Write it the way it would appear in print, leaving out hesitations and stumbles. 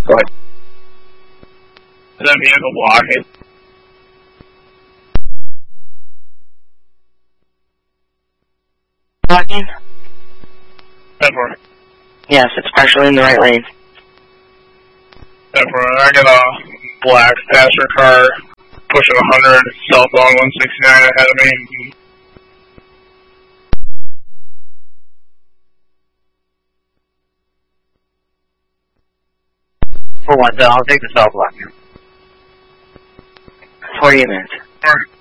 Go ahead. Is that vehicle blocking? Blocking? 10-4. Yes, it's partially in the right lane. 10-4. I got a black passenger car pushing 100, southbound 169 ahead of me. For what, though? I'll take the cell block. 48 minutes. Alright.